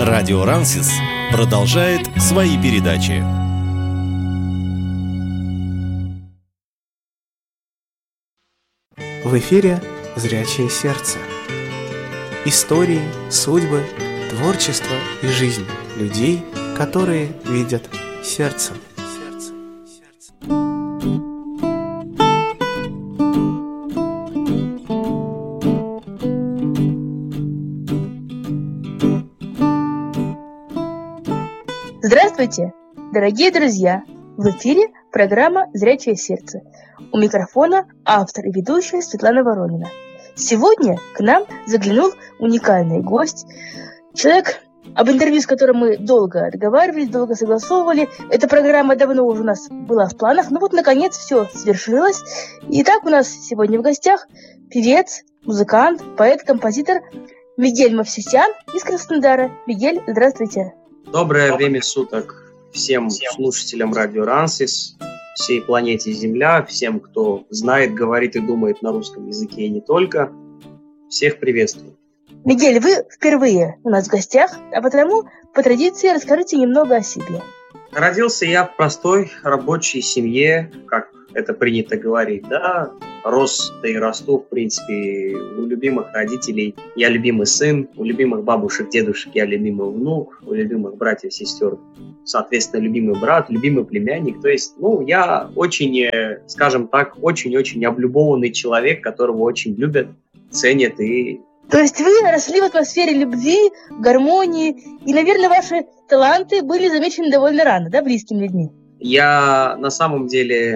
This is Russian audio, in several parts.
Радио Рансис продолжает свои передачи. В эфире «Зрячее сердце». Истории, судьбы, творчество и жизнь людей, которые видят сердцем. Здравствуйте, дорогие друзья! В эфире программа «Зрячее сердце». У микрофона автор и ведущая Светлана Воронина. Сегодня к нам заглянул уникальный гость, человек, об интервью с которым мы долго договаривались, долго согласовывали. Эта программа давно уже у нас была в планах, но вот наконец все свершилось. Итак, у нас сегодня в гостях певец, музыкант, поэт, композитор Мигель Мовсисян из Краснодара. Мигель, здравствуйте. Доброе время суток всем слушателям Радио Рансис, всей планете Земля, всем, кто знает, говорит и думает на русском языке и не только. Всех приветствую. Мигель, вы впервые у нас в гостях, а потому, по традиции, расскажите немного о себе. Родился я в простой рабочей семье, как это принято говорить, да. Рос, да и расту, в принципе, у любимых родителей. Я любимый сын, у любимых бабушек, дедушек я любимый внук, у любимых братьев, сестер, соответственно, любимый брат, любимый племянник. То есть, я очень, скажем так, очень-очень облюбованный человек, которого очень любят, ценят и... То есть вы росли в атмосфере любви, гармонии, и, наверное, ваши таланты были замечены довольно рано, да, близкими людьми? Я на самом деле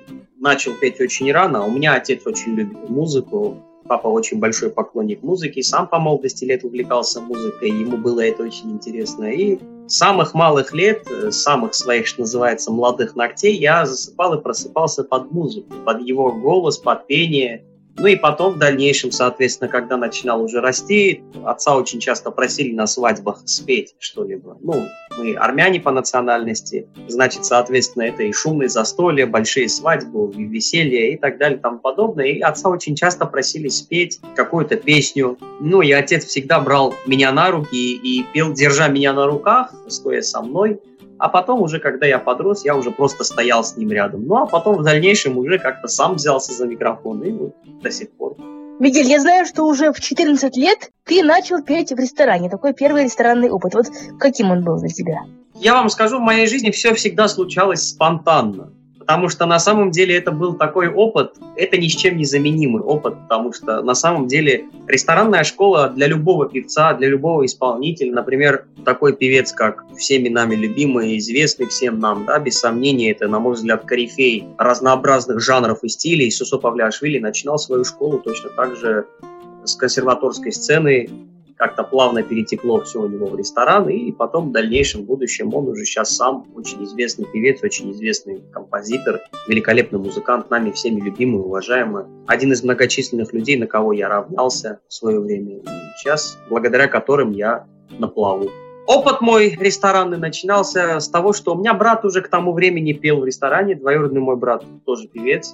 начал петь очень рано. У меня отец очень любит музыку, папа очень большой поклонник музыки, сам по молодости лет увлекался музыкой, ему было это очень интересно. И с самых малых лет, с самых своих, что называется, молодых ногтей, я засыпал и просыпался под музыку, под его голос, под пение. И потом в дальнейшем, соответственно, когда начинал уже расти, отца очень часто просили на свадьбах спеть что-либо. Мы армяне по национальности, значит, соответственно, это и шумные застолья, большие свадьбы, и веселья и так далее и тому подобное. И отца очень часто просили спеть какую-то песню. И отец всегда брал меня на руки и пел, держа меня на руках, стоя со мной. А потом уже, когда я подрос, я уже просто стоял с ним рядом. А потом в дальнейшем уже как-то сам взялся за микрофон, и до сих пор. Мигель, я знаю, что уже в 14 лет ты начал петь в ресторане. Такой первый ресторанный опыт. Вот каким он был для тебя? Я вам скажу, в моей жизни все всегда случалось спонтанно. Потому что на самом деле это был такой опыт, это ни с чем не заменимый опыт, потому что на самом деле ресторанная школа для любого певца, для любого исполнителя, например, такой певец, как всеми нами любимый, известный всем нам, да, без сомнения, это, на мой взгляд, корифей разнообразных жанров и стилей, Сусо Павлиашвили начинал свою школу точно так же с консерваторской сцены, как-то плавно перетекло все у него в ресторан, и потом в дальнейшем, в будущем, он уже сейчас сам очень известный певец, очень известный композитор, великолепный музыкант, нами всеми любимый, уважаемый. Один из многочисленных людей, на кого я равнялся в свое время, и сейчас, благодаря которым я на плаву. Опыт мой ресторанный начинался с того, что у меня брат уже к тому времени пел в ресторане, двоюродный мой брат тоже певец,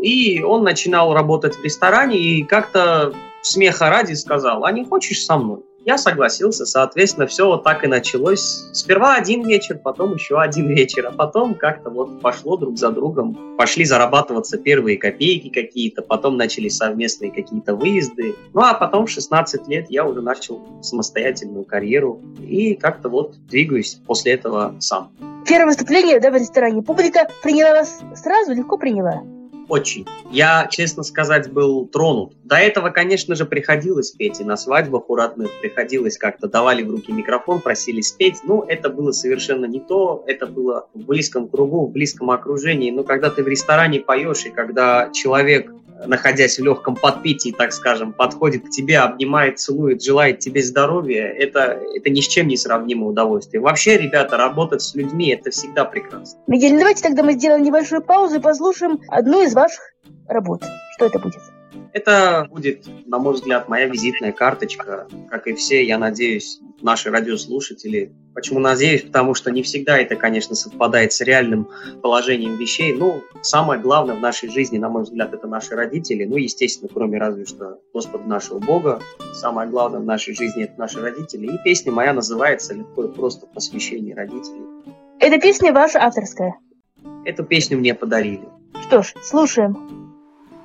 и он начинал работать в ресторане, и как-то смеха ради сказал: а не хочешь со мной? Я согласился, соответственно, все вот так и началось. Сперва один вечер, потом еще один вечер, а потом как-то пошло друг за другом. Пошли зарабатываться первые копейки какие-то, потом начались совместные какие-то выезды. А потом в 16 лет я уже начал самостоятельную карьеру и как-то двигаюсь после этого сам. Первое выступление, в ресторане. Публика приняла вас сразу, легко приняла? Очень. Я, честно сказать, был тронут. До этого, конечно же, приходилось петь. И на свадьбах у родных приходилось как-то, давали в руки микрофон, просили спеть. Это было совершенно не то. Это было в близком кругу, в близком окружении. Но когда ты в ресторане поешь, и когда человек, находясь в легком подпитии, так скажем, подходит к тебе, обнимает, целует, желает тебе здоровья, это ни с чем не сравнимое удовольствие. Вообще, ребята, работать с людьми – это всегда прекрасно. Мигель, давайте тогда мы сделаем небольшую паузу и послушаем одну из ваших работ. Что это будет? Это будет, на мой взгляд, моя визитная карточка, как и все, я надеюсь, наши радиослушатели. Почему надеюсь? Потому что не всегда это, конечно, совпадает с реальным положением вещей. Самое главное в нашей жизни, на мой взгляд, это наши родители. Естественно, кроме разве что Господа нашего Бога. Самое главное в нашей жизни – это наши родители. И песня моя называется легко и просто «Посвящение родителей». Эта песня ваша авторская? Эту песню мне подарили. Что ж, слушаем.